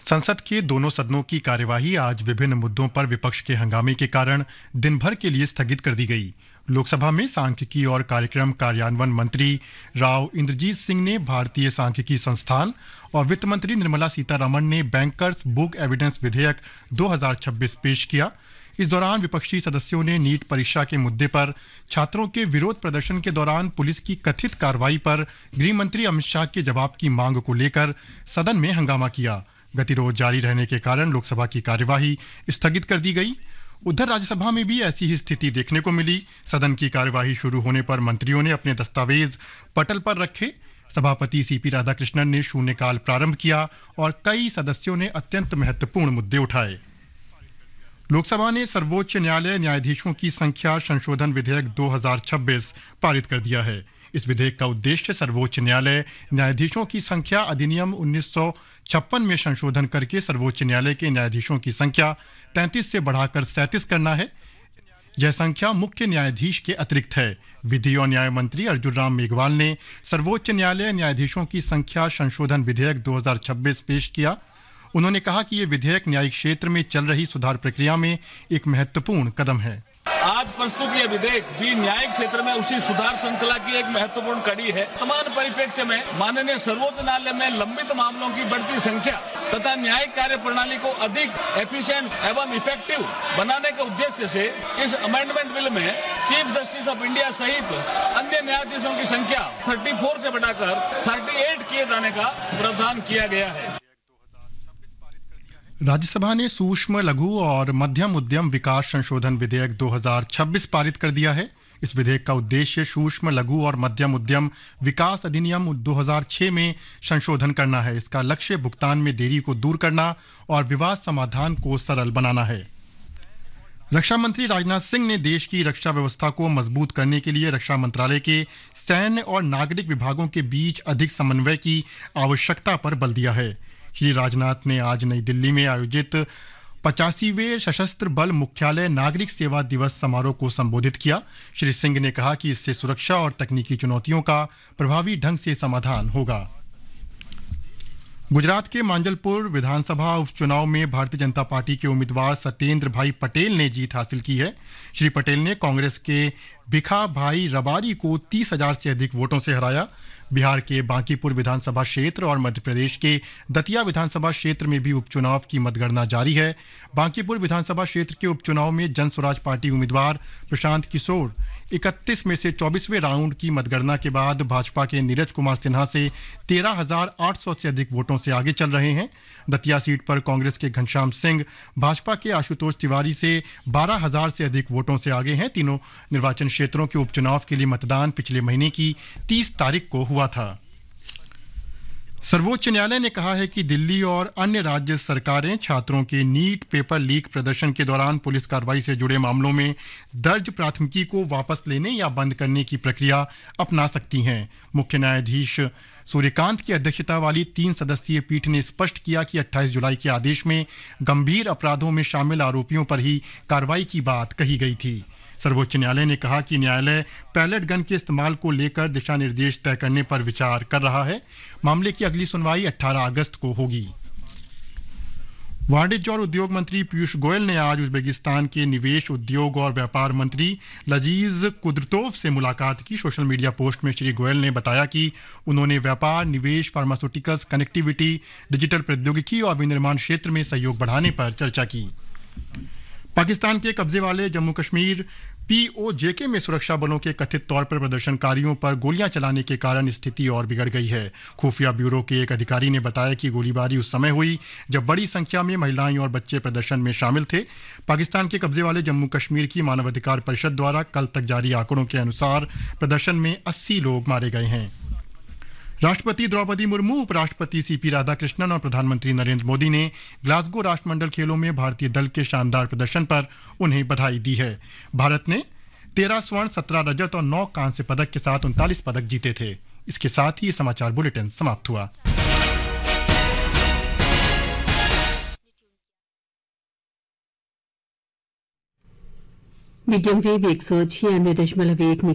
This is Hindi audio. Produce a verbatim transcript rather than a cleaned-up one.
संसद के दोनों सदनों की कार्यवाही आज विभिन्न मुद्दों पर विपक्ष के हंगामे के कारण दिन भर के लिए स्थगित कर दी गई। लोकसभा में सांख्यिकी और कार्यक्रम कार्यान्वयन मंत्री राव इंद्रजीत सिंह ने भारतीय सांख्यिकी संस्थान और वित्त मंत्री निर्मला सीतारमण ने बैंकर्स बुक एविडेंस विधेयक दो हज़ार छब्बीस पेश किया। इस दौरान विपक्षी सदस्यों ने नीट परीक्षा के मुद्दे पर छात्रों के विरोध प्रदर्शन के दौरान पुलिस की कथित कार्रवाई पर गृह मंत्री अमित शाह के जवाब की मांग को लेकर सदन में हंगामा किया। गतिरोध जारी रहने के कारण लोकसभा की कार्यवाही स्थगित कर दी गई। उधर राज्यसभा में भी ऐसी ही स्थिति देखने को मिली। सदन की कार्यवाही शुरू होने पर मंत्रियों ने अपने दस्तावेज पटल पर रखे। सभापति सीपी राधाकृष्णन ने शून्यकाल प्रारंभ किया और कई सदस्यों ने अत्यंत महत्वपूर्ण मुद्दे उठाए। लोकसभा ने सर्वोच्च न्यायालय न्यायाधीशों की संख्या संशोधन विधेयक दो हज़ार छब्बीस पारित कर दिया है। इस विधेयक का उद्देश्य सर्वोच्च न्यायालय न्यायाधीशों की संख्या अधिनियम उन्नीस सौ छप्पन में संशोधन करके सर्वोच्च न्यायालय के न्यायाधीशों की संख्या तैंतीस से बढ़ाकर सैंतीस करना है। यह संख्या मुख्य न्यायाधीश के अतिरिक्त है। विधि और न्याय मंत्री अर्जुन राम मेघवाल ने सर्वोच्च न्यायालय न्यायाधीशों की संख्या संशोधन विधेयक दो हज़ार छब्बीस पेश किया। उन्होंने कहा कि यह विधेयक न्यायिक क्षेत्र में चल रही सुधार प्रक्रिया में एक महत्वपूर्ण कदम है। आज प्रस्तुत यह विधेयक भी न्यायिक क्षेत्र में उसी सुधार श्रृंखला की एक महत्वपूर्ण कड़ी है। समान परिप्रेक्ष्य में माननीय सर्वोच्च न्यायालय में लंबित मामलों की बढ़ती संख्या तथा न्यायिक कार्य प्रणाली को अधिक एफिशिएंट एवं इफेक्टिव बनाने के उद्देश्य से इस अमेंडमेंट बिल में चीफ जस्टिस ऑफ इंडिया सहित अन्य न्यायाधीशों की संख्या चौंतीस से बढ़ाकर अड़तीस किए जाने का प्रावधान किया गया है। राज्यसभा ने सूक्ष्म लघु और मध्यम उद्यम विकास संशोधन विधेयक दो हज़ार छब्बीस पारित कर दिया है। इस विधेयक का उद्देश्य सूक्ष्म लघु और मध्यम उद्यम विकास अधिनियम दो हज़ार छह में संशोधन करना है। इसका लक्ष्य भुगतान में देरी को दूर करना और विवाद समाधान को सरल बनाना है। रक्षा मंत्री राजनाथ सिंह ने देश की रक्षा व्यवस्था को मजबूत करने के लिए रक्षा मंत्रालय के सैन्य और नागरिक विभागों के बीच अधिक समन्वय की आवश्यकता पर बल दिया है। श्री राजनाथ ने आज नई दिल्ली में आयोजित पचासीवें सशस्त्र बल मुख्यालय नागरिक सेवा दिवस समारोह को संबोधित किया। श्री सिंह ने कहा कि इससे सुरक्षा और तकनीकी चुनौतियों का प्रभावी ढंग से समाधान होगा। गुजरात के मांजलपुर विधानसभा उपचुनाव में भारतीय जनता पार्टी के उम्मीदवार सत्येंद्र भाई पटेल ने जीत हासिल की है। श्री पटेल ने कांग्रेस के भिखा भाई रबारी को तीस हजार से अधिक वोटों से हराया। बिहार के बांकीपुर विधानसभा क्षेत्र और मध्य प्रदेश के दतिया विधानसभा क्षेत्र में भी उपचुनाव की मतगणना जारी है। बांकीपुर विधानसभा क्षेत्र के उपचुनाव में जन स्वराज पार्टी उम्मीदवार प्रशांत किशोर इकतीस में से चौबीसवें राउंड की मतगणना के बाद भाजपा के नीरज कुमार सिन्हा से तेरह हजार आठ सौ से अधिक वोटों से आगे चल रहे हैं। दतिया सीट पर कांग्रेस के घनश्याम सिंह भाजपा के आशुतोष तिवारी से बारह हजार से अधिक वोटों से आगे हैं। तीनों निर्वाचन क्षेत्रों के उपचुनाव के लिए मतदान पिछले महीने की तीस तारीख को हुआ था। सर्वोच्च न्यायालय ने कहा है कि दिल्ली और अन्य राज्य सरकारें छात्रों के नीट पेपर लीक प्रदर्शन के दौरान पुलिस कार्रवाई से जुड़े मामलों में दर्ज प्राथमिकी को वापस लेने या बंद करने की प्रक्रिया अपना सकती हैं। मुख्य न्यायाधीश सूर्यकांत की अध्यक्षता वाली तीन सदस्यीय पीठ ने स्पष्ट किया कि अट्ठाईस जुलाई के आदेश में गंभीर अपराधों में शामिल आरोपियों पर ही कार्रवाई की बात कही गई थी। सर्वोच्च न्यायालय ने कहा कि न्यायालय पैलेट गन के इस्तेमाल को लेकर दिशा निर्देश तय करने पर विचार कर रहा है। मामले की अगली सुनवाई अठारह अगस्त को होगी। वाणिज्य और उद्योग मंत्री पीयूष गोयल ने आज उज्बेकिस्तान के निवेश उद्योग और व्यापार मंत्री लजीज कुद्रतोव से मुलाकात की। सोशल मीडिया पोस्ट में श्री गोयल ने बताया कि उन्होंने व्यापार, निवेश, फार्मास्यूटिकल्स, कनेक्टिविटी, डिजिटल प्रौद्योगिकी और विनिर्माण क्षेत्र में सहयोग बढ़ाने पर चर्चा की। पाकिस्तान के कब्जे वाले जम्मू कश्मीर पीओजेके में सुरक्षा बलों के कथित तौर पर प्रदर्शनकारियों पर गोलियां चलाने के कारण स्थिति और बिगड़ गई है। खुफिया ब्यूरो के एक अधिकारी ने बताया कि गोलीबारी उस समय हुई जब बड़ी संख्या में महिलाएं और बच्चे प्रदर्शन में शामिल थे। पाकिस्तान के कब्जे वाले जम्मू कश्मीर की मानवाधिकार परिषद द्वारा कल तक जारी आंकड़ों के अनुसार प्रदर्शन में अस्सी लोग मारे गए हैं। राष्ट्रपति द्रौपदी मुर्मू, उपराष्ट्रपति सीपी राधाकृष्णन और प्रधानमंत्री नरेंद्र मोदी ने ग्लासगो राष्ट्रमंडल खेलों में भारतीय दल के शानदार प्रदर्शन पर उन्हें बधाई दी है। भारत ने तेरह स्वर्ण, सत्रह रजत और नौ कांस्य पदक के साथ उनतालीस पदक जीते थे। इसके साथ ही समाचार बुलेटिन समाप्त हुआ। मीडियम वेव एक सौ छियानवे दशमलव एक